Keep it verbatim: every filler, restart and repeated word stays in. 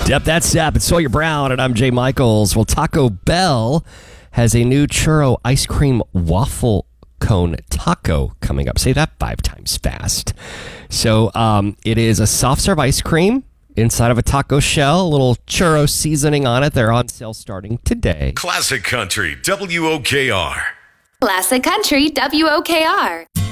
Yep, that's Zap. It's Sawyer Brown, and I'm Jay Michaels. Well, Taco Bell has a new churro ice cream waffle cone taco coming up. Say that five times fast. So um, it is a soft serve ice cream inside of a taco shell, a little churro seasoning on it. They're on sale starting today. Classic Country, W O K R. Classic Country, W O K R.